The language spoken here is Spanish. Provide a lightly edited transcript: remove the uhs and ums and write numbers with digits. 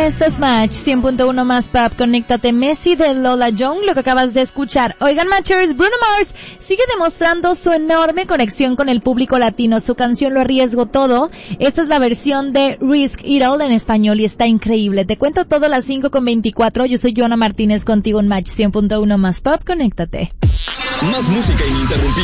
Esto es Match 100.1 más pop. Conéctate. Messi de Lola Young, lo que acabas de escuchar. Oigan, Matchers, Bruno Mars sigue demostrando su enorme conexión con el público latino. Su canción Lo Arriesgo Todo. Esta es la versión de Risk It All en español y está increíble. Te cuento todo a las 5:24. Yo soy Joana Martínez contigo en Match 100.1 más pop. Conéctate. Más música ininterrumpida.